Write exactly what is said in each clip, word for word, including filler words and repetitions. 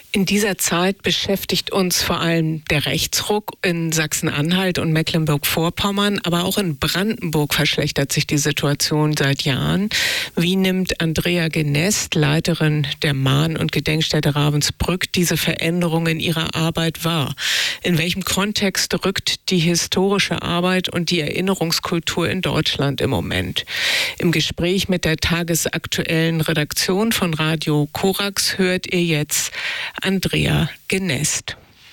In dieser Zeit beschäftigt uns vor allem der Rechtsruck in Sachsen-Anhalt und Mecklenburg-Vorpommern, aber auch in Brandenburg verschlechtert sich die Situation seit Jahren. Wie nimmt Andrea Genest, Leiterin der Mahn- und Gedenkstätte Ravensbrück, diese Veränderung in ihrer Arbeit wahr? In welchem Kontext rückt die historische Arbeit und die Erinnerungskultur in Deutschland im Moment? Im Gespräch mit der tagesaktuellen Redaktion von Radio Korax hört ihr jetzt Andrea Genest.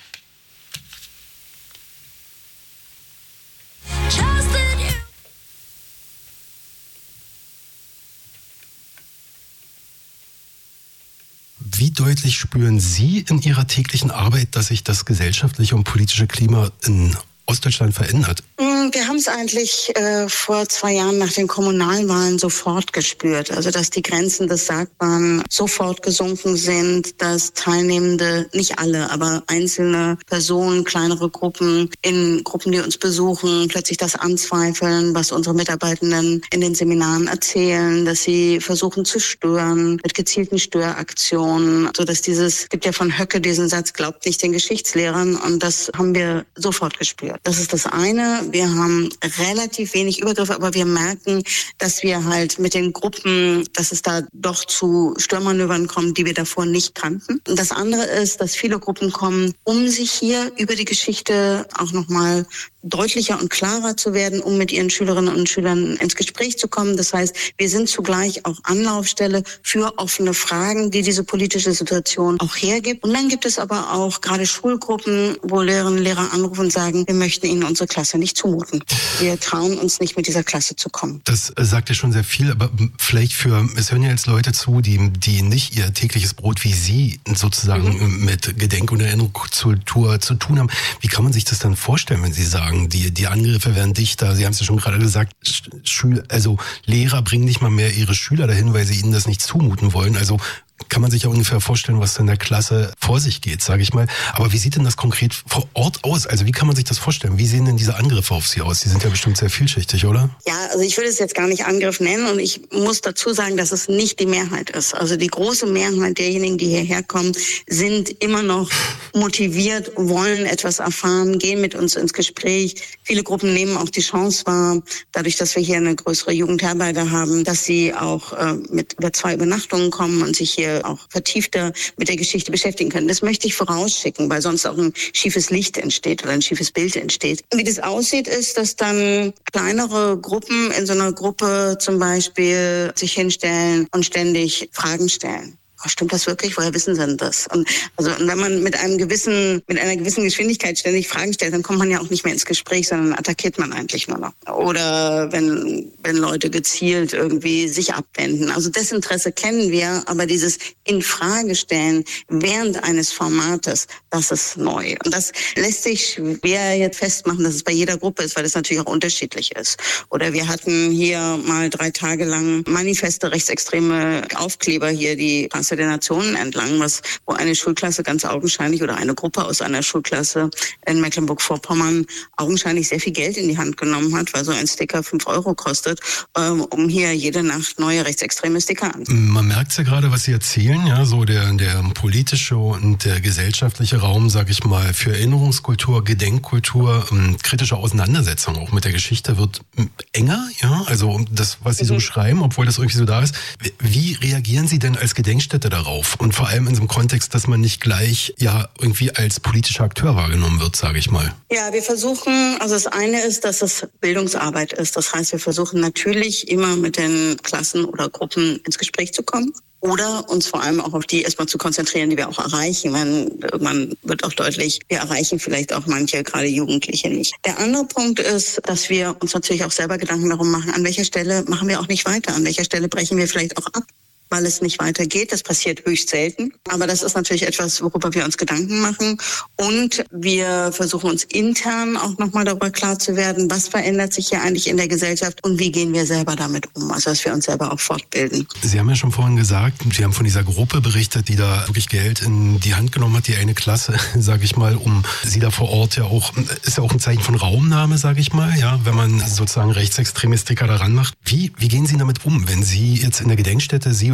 Wie deutlich spüren Sie in Ihrer täglichen Arbeit, dass sich das gesellschaftliche und politische Klima in Ostdeutschland verändert? Wir haben es eigentlich äh, vor zwei Jahren nach den Kommunalwahlen sofort gespürt. Also dass die Grenzen des Sagbaren sofort gesunken sind, dass Teilnehmende, nicht alle, aber einzelne Personen, kleinere Gruppen, in Gruppen, die uns besuchen, plötzlich das anzweifeln, was unsere Mitarbeitenden in den Seminaren erzählen, dass sie versuchen zu stören mit gezielten Störaktionen, so dass dieses, es gibt ja von Höcke diesen Satz, glaubt nicht den Geschichtslehrern, und das haben wir sofort gespürt. Das ist das eine. Wir haben relativ wenig Übergriffe, aber wir merken, dass wir halt mit den Gruppen, dass es da doch zu Störmanövern kommt, die wir davor nicht kannten. Und das andere ist, dass viele Gruppen kommen, um sich hier über die Geschichte auch nochmal deutlicher und klarer zu werden, um mit ihren Schülerinnen und Schülern ins Gespräch zu kommen. Das heißt, wir sind zugleich auch Anlaufstelle für offene Fragen, die diese politische Situation auch hergibt. Und dann gibt es aber auch gerade Schulgruppen, wo Lehrerinnen und Lehrer anrufen und sagen, wir möchten Ihnen unsere Klasse nicht zumuten. Wir trauen uns nicht, mit dieser Klasse zu kommen. Das sagt ja schon sehr viel, aber vielleicht für, es hören ja jetzt Leute zu, die, die nicht ihr tägliches Brot wie Sie sozusagen mhm. mit Gedenk- und Erinnerungskultur zu tun haben. Wie kann man sich das dann vorstellen, wenn Sie sagen, die, die Angriffe werden dichter? Sie haben es ja schon gerade gesagt, Schüler, also Lehrer bringen nicht mal mehr ihre Schüler dahin, weil sie ihnen das nicht zumuten wollen. Also kann man sich ja ungefähr vorstellen, was in der Klasse vor sich geht, sage ich mal. Aber wie sieht denn das konkret vor Ort aus? Also wie kann man sich das vorstellen? Wie sehen denn diese Angriffe auf Sie aus? Die sind ja bestimmt sehr vielschichtig, oder? Ja, also ich würde es jetzt gar nicht Angriff nennen, und ich muss dazu sagen, dass es nicht die Mehrheit ist. Also die große Mehrheit derjenigen, die hierher kommen, sind immer noch motiviert, wollen etwas erfahren, gehen mit uns ins Gespräch. Viele Gruppen nehmen auch die Chance wahr, dadurch, dass wir hier eine größere Jugendherberge haben, dass sie auch äh, mit über zwei Übernachtungen kommen und sich hier auch vertiefter mit der Geschichte beschäftigen können. Das möchte ich vorausschicken, weil sonst auch ein schiefes Licht entsteht oder ein schiefes Bild entsteht. Wie das aussieht, ist, dass dann kleinere Gruppen in so einer Gruppe zum Beispiel sich hinstellen und ständig Fragen stellen. Oh, stimmt das wirklich? Woher wissen Sie denn das? Und also und wenn man mit einem gewissen, mit einer gewissen Geschwindigkeit ständig Fragen stellt, dann kommt man ja auch nicht mehr ins Gespräch, sondern attackiert man eigentlich nur noch. Oder wenn wenn Leute gezielt irgendwie sich abwenden. Also Desinteresse kennen wir, aber dieses Infragestellen während eines Formates, das ist neu. Und das lässt sich schwer jetzt festmachen, dass es bei jeder Gruppe ist, weil das natürlich auch unterschiedlich ist. Oder wir hatten hier mal drei Tage lang manifeste rechtsextreme Aufkleber hier, die Straße der Nationen entlang, was, wo eine Schulklasse ganz augenscheinlich oder eine Gruppe aus einer Schulklasse in Mecklenburg-Vorpommern augenscheinlich sehr viel Geld in die Hand genommen hat, weil so ein Sticker fünf Euro kostet, ähm, um hier jede Nacht neue rechtsextreme Sticker anzubieten. Man merkt ja gerade, was Sie erzählen, ja, so der, der politische und der gesellschaftliche Raum, sag ich mal, für Erinnerungskultur, Gedenkkultur, ähm, kritische Auseinandersetzung auch mit der Geschichte wird enger, ja, also das, was Sie mhm. so beschreiben, obwohl das irgendwie so da ist. Wie reagieren Sie denn als Gedenkstätte darauf? Und vor allem in so einem Kontext, dass man nicht gleich ja irgendwie als politischer Akteur wahrgenommen wird, sage ich mal. Ja, wir versuchen, also das eine ist, dass es Bildungsarbeit ist. Das heißt, wir versuchen natürlich immer mit den Klassen oder Gruppen ins Gespräch zu kommen. Oder uns vor allem auch auf die erstmal zu konzentrieren, die wir auch erreichen. Wenn, irgendwann wird auch deutlich, wir erreichen vielleicht auch manche, gerade Jugendliche nicht. Der andere Punkt ist, dass wir uns natürlich auch selber Gedanken darum machen, an welcher Stelle machen wir auch nicht weiter, an welcher Stelle brechen wir vielleicht auch ab, weil es nicht weitergeht. Das passiert höchst selten. Aber das ist natürlich etwas, worüber wir uns Gedanken machen. Und wir versuchen uns intern auch nochmal darüber klar zu werden, was verändert sich hier eigentlich in der Gesellschaft und wie gehen wir selber damit um. Also dass wir uns selber auch fortbilden. Sie haben ja schon vorhin gesagt, Sie haben von dieser Gruppe berichtet, die da wirklich Geld in die Hand genommen hat, die eine Klasse, sage ich mal, um Sie da vor Ort ja auch, ist ja auch ein Zeichen von Raumnahme, sage ich mal, ja, wenn man sozusagen rechtsextreme Sticker daran macht. Wie, wie gehen Sie damit um, wenn Sie jetzt in der Gedenkstätte, Sie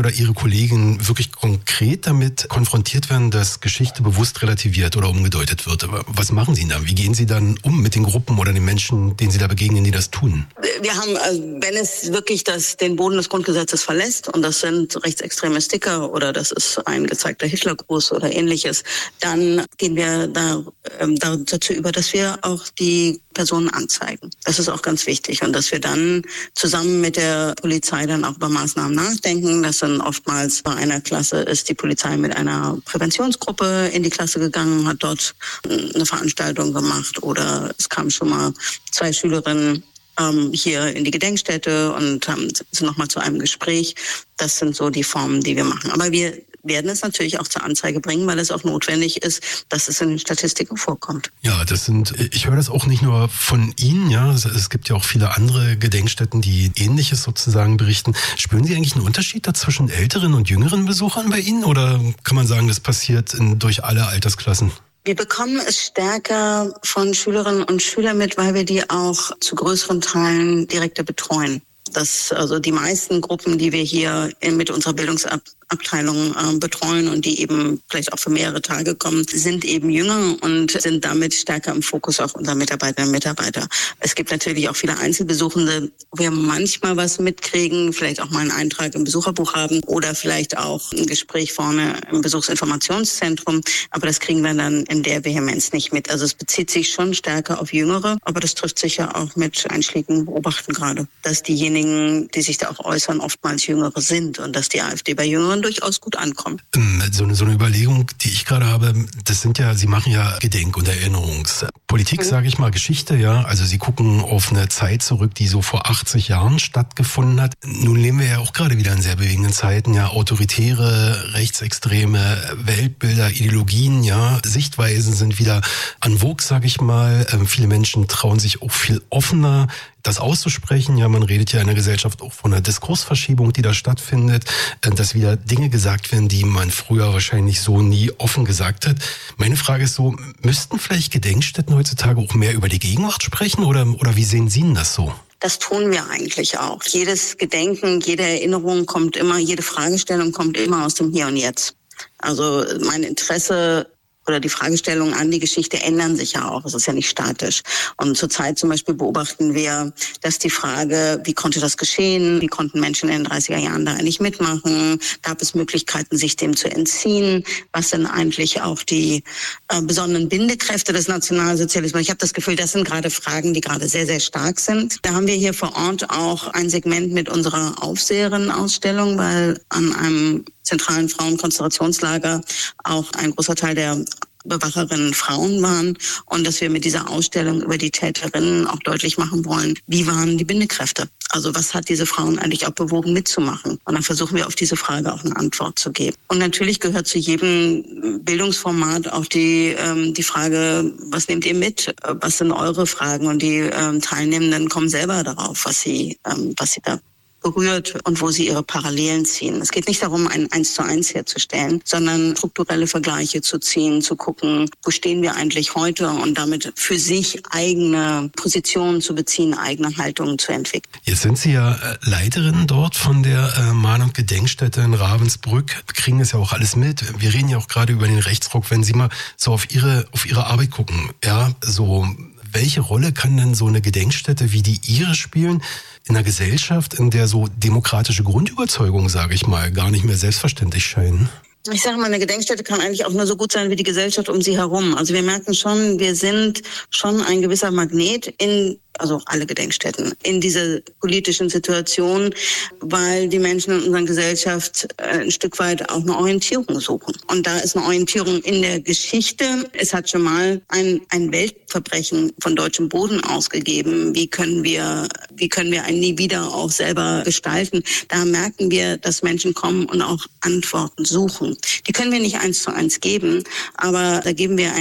oder Ihre Kollegen wirklich konkret damit konfrontiert werden, dass Geschichte bewusst relativiert oder umgedeutet wird? Was machen Sie dann? Wie gehen Sie dann um mit den Gruppen oder den Menschen, denen Sie da begegnen, die das tun? Wir haben, also wenn es wirklich das, den Boden des Grundgesetzes verlässt, und das sind rechtsextreme Sticker oder das ist ein gezeigter Hitlergruß oder ähnliches, dann gehen wir da, ähm, da dazu über, dass wir auch die Personen anzeigen. Das ist auch ganz wichtig. Und dass wir dann zusammen mit der Polizei dann auch über Maßnahmen nachdenken. Das dann oftmals bei einer Klasse ist die Polizei mit einer Präventionsgruppe in die Klasse gegangen, hat dort eine Veranstaltung gemacht, oder es kamen schon mal zwei Schülerinnen ähm, hier in die Gedenkstätte und ähm, sind nochmal zu einem Gespräch. Das sind so die Formen, die wir machen. Aber wir werden es natürlich auch zur Anzeige bringen, weil es auch notwendig ist, dass es in den Statistiken vorkommt. Ja, das sind, ich höre das auch nicht nur von Ihnen, ja, es, es gibt ja auch viele andere Gedenkstätten, die Ähnliches sozusagen berichten. Spüren Sie eigentlich einen Unterschied da zwischen älteren und jüngeren Besuchern bei Ihnen, oder kann man sagen, das passiert in, durch alle Altersklassen? Wir bekommen es stärker von Schülerinnen und Schülern mit, weil wir die auch zu größeren Teilen direkter betreuen. Das, also die meisten Gruppen, die wir hier mit unserer Bildungsabteilung äh, betreuen und die eben vielleicht auch für mehrere Tage kommen, sind eben jünger und sind damit stärker im Fokus auch unserer Mitarbeiterinnen und Mitarbeiter. Es gibt natürlich auch viele Einzelbesuchende, wo wir manchmal was mitkriegen, vielleicht auch mal einen Eintrag im Besucherbuch haben oder vielleicht auch ein Gespräch vorne im Besuchsinformationszentrum. Aber das kriegen wir dann in der Vehemenz nicht mit. Also es bezieht sich schon stärker auf Jüngere, aber das trifft sich ja auch mit einschlägigen Beobachten gerade, dass diejenigen, die sich da auch äußern, oftmals Jüngere sind und dass die AfD bei Jüngeren durchaus gut ankommt. So eine, so eine Überlegung, die ich gerade habe, das sind ja, Sie machen ja Gedenk- und Erinnerungspolitik, mhm. sage ich mal, Geschichte, ja. Also Sie gucken auf eine Zeit zurück, die so vor achtzig Jahren stattgefunden hat. Nun leben wir ja auch gerade wieder in sehr bewegenden Zeiten, ja. Autoritäre, rechtsextreme Weltbilder, Ideologien, ja. Sichtweisen sind wieder en vogue, sage ich mal. Ähm, viele Menschen trauen sich auch viel offener, das auszusprechen. Ja, man redet ja in der Gesellschaft auch von einer Diskursverschiebung, die da stattfindet, dass wieder Dinge gesagt werden, die man früher wahrscheinlich so nie offen gesagt hat. Meine Frage ist so, müssten vielleicht Gedenkstätten heutzutage auch mehr über die Gegenwart sprechen, oder, oder wie sehen Sie denn das so? Das tun wir eigentlich auch. Jedes Gedenken, jede Erinnerung kommt immer, jede Fragestellung kommt immer aus dem Hier und Jetzt. Also mein Interesse oder die Fragestellungen an die Geschichte ändern sich ja auch. Es ist ja nicht statisch. Und zurzeit zum Beispiel beobachten wir, dass die Frage, wie konnte das geschehen? Wie konnten Menschen in den dreißiger Jahren da eigentlich mitmachen? Gab es Möglichkeiten, sich dem zu entziehen? Was sind eigentlich auch die äh, besonderen Bindekräfte des Nationalsozialismus? Ich habe das Gefühl, das sind gerade Fragen, die gerade sehr, sehr stark sind. Da haben wir hier vor Ort auch ein Segment mit unserer Aufseherinnen-Ausstellung, weil an einem zentralen Frauenkonzentrationslager auch ein großer Teil der Bewacherinnen Frauen waren, und dass wir mit dieser Ausstellung über die Täterinnen auch deutlich machen wollen, wie waren die Bindekräfte? Also was hat diese Frauen eigentlich auch bewogen mitzumachen? Und dann versuchen wir auf diese Frage auch eine Antwort zu geben. Und natürlich gehört zu jedem Bildungsformat auch die ähm, die Frage, was nehmt ihr mit? Was sind eure Fragen? Und die ähm, Teilnehmenden kommen selber darauf, was sie ähm, was sie da berührt und wo sie ihre Parallelen ziehen. Es geht nicht darum, ein Eins zu eins herzustellen, sondern strukturelle Vergleiche zu ziehen, zu gucken, wo stehen wir eigentlich heute, und damit für sich eigene Positionen zu beziehen, eigene Haltungen zu entwickeln. Jetzt sind Sie ja Leiterin dort von der äh, Mahn- und Gedenkstätte in Ravensbrück. Wir kriegen das ja auch alles mit. Wir reden ja auch gerade über den Rechtsruck. Wenn Sie mal so auf Ihre, auf Ihre Arbeit gucken, ja, so, welche Rolle kann denn so eine Gedenkstätte wie die Ihre spielen in einer Gesellschaft, in der so demokratische Grundüberzeugungen, sage ich mal, gar nicht mehr selbstverständlich scheinen? Ich sage mal, eine Gedenkstätte kann eigentlich auch nur so gut sein wie die Gesellschaft um sie herum. Also wir merken schon, wir sind schon ein gewisser Magnet in, also alle Gedenkstätten, in dieser politischen Situation, weil die Menschen in unserer Gesellschaft ein Stück weit auch eine Orientierung suchen. Und da ist eine Orientierung in der Geschichte. Es hat schon mal ein, ein Weltverbrechen von deutschem Boden ausgegeben. Wie können wir, wie können wir ein Nie wieder auch selber gestalten? Da merken wir, dass Menschen kommen und auch Antworten suchen. Die können wir nicht eins zu eins geben, aber da geben wir ein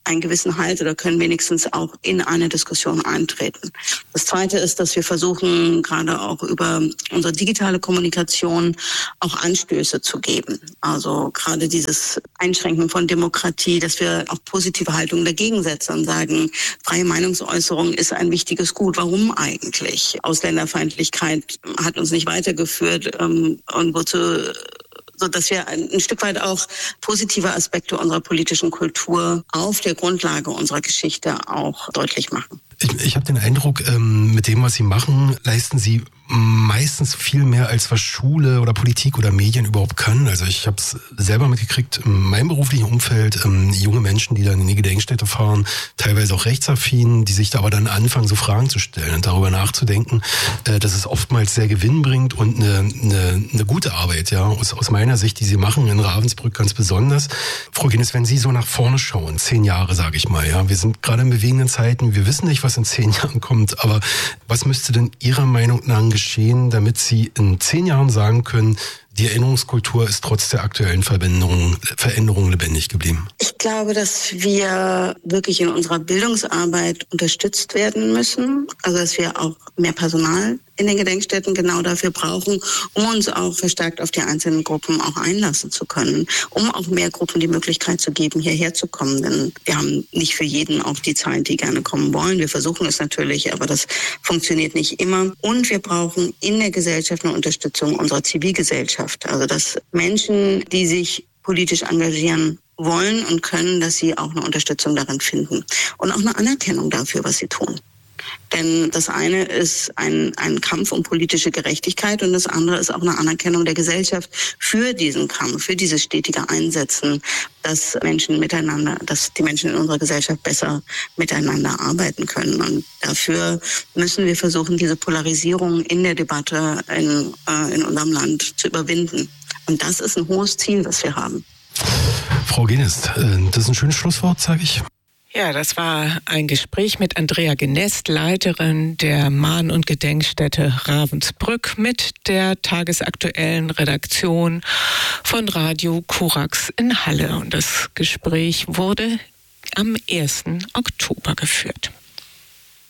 einen gewissen Halt oder können wenigstens auch in eine Diskussion eintreten. Das Zweite ist, dass wir versuchen, gerade auch über unsere digitale Kommunikation auch Anstöße zu geben. Also gerade dieses Einschränken von Demokratie, dass wir auch positive Haltungen dagegen setzen und sagen, freie Meinungsäußerung ist ein wichtiges Gut. Warum eigentlich? Ausländerfeindlichkeit hat uns nicht weitergeführt ähm, und wozu, so dass wir ein, ein Stück weit auch positive Aspekte unserer politischen Kultur auf der Grundlage unserer Geschichte auch deutlich machen. Ich, ich habe den Eindruck, ähm, mit dem, was Sie machen, leisten Sie meistens viel mehr, als was Schule oder Politik oder Medien überhaupt können. Also ich habe es selber mitgekriegt in meinem beruflichen Umfeld, ähm, junge Menschen, die dann in die Gedenkstätte fahren, teilweise auch rechtsaffin, die sich da aber dann anfangen, so Fragen zu stellen und darüber nachzudenken, äh, dass es oftmals sehr gewinnbringend und eine, eine, eine gute Arbeit, ja, aus, aus meiner Sicht, die Sie machen, in Ravensbrück ganz besonders. Frau Guinness, wenn Sie so nach vorne schauen, zehn Jahre, sage ich mal, ja, wir sind gerade in bewegenden Zeiten, wir wissen nicht, was in zehn Jahren kommt, aber was müsste denn Ihrer Meinung nach geschehen, damit Sie in zehn Jahren sagen können, die Erinnerungskultur ist trotz der aktuellen Veränderungen, Veränderungen lebendig geblieben? Ich glaube, dass wir wirklich in unserer Bildungsarbeit unterstützt werden müssen. Also dass wir auch mehr Personal in den Gedenkstätten genau dafür brauchen, um uns auch verstärkt auf die einzelnen Gruppen auch einlassen zu können, um auch mehr Gruppen die Möglichkeit zu geben, hierher zu kommen. Denn wir haben nicht für jeden auch die Zeit, die gerne kommen wollen. Wir versuchen es natürlich, aber das funktioniert nicht immer. Und wir brauchen in der Gesellschaft eine Unterstützung unserer Zivilgesellschaft. Also dass Menschen, die sich politisch engagieren wollen und können, dass sie auch eine Unterstützung darin finden und auch eine Anerkennung dafür, was sie tun. Denn das eine ist ein, ein Kampf um politische Gerechtigkeit und das andere ist auch eine Anerkennung der Gesellschaft für diesen Kampf, für dieses stetige Einsetzen, dass Menschen miteinander, dass die Menschen in unserer Gesellschaft besser miteinander arbeiten können. Und dafür müssen wir versuchen, diese Polarisierung in der Debatte in, äh, in unserem Land zu überwinden. Und das ist ein hohes Ziel, das wir haben. Frau Guinness, das ist ein schönes Schlusswort, sage ich. Ja, das war ein Gespräch mit Andrea Genest, Leiterin der Mahn- und Gedenkstätte Ravensbrück, mit der tagesaktuellen Redaktion von Radio Korax in Halle. Und das Gespräch wurde am ersten Oktober geführt.